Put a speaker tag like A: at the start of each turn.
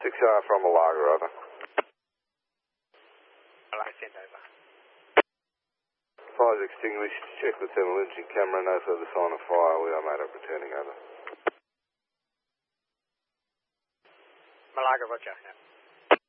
A: 6R from Malaga, over.
B: Malaga, send over.
A: Fire's extinguished. Check the thermal imaging camera. No further sign of fire. We are made up returning, over.
B: Malaga, roger. Yeah.